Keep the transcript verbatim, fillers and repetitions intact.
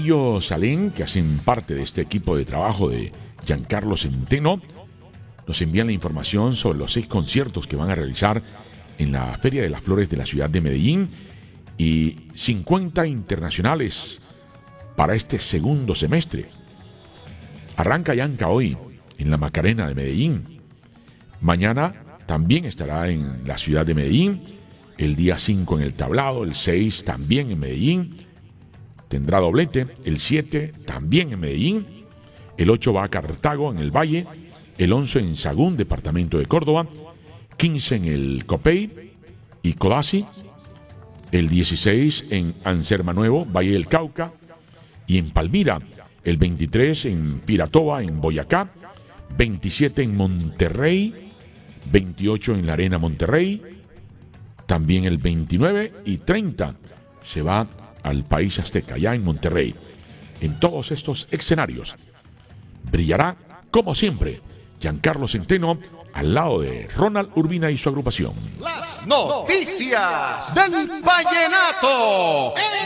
Emilio Salén, que hacen parte de este equipo de trabajo de Giancarlo Centeno, nos envían la información sobre los seis conciertos que van a realizar en la Feria de las Flores de la ciudad de Medellín y cincuenta internacionales para este segundo semestre. Arranca Yanka hoy en la Macarena de Medellín. Mañana también estará en la ciudad de Medellín. El día cinco en el Tablado, el seis también en Medellín. Tendrá doblete. El siete también en Medellín. El ocho va a Cartago en el Valle. El once en Sagún, departamento de Córdoba. quince en el Copey y Codazzi. El dieciséis en Anserma Nuevo, Valle del Cauca. Y en Palmira. El veintitrés en Piratoba, en Boyacá. veintisiete en Monterrey. veintiocho en la Arena Monterrey. También el veintinueve y treinta se va al país azteca, ya en Monterrey. En todos estos escenarios brillará, como siempre, Giancarlo Centeno al lado de Ronald Urbina y su agrupación. Las noticias del vallenato.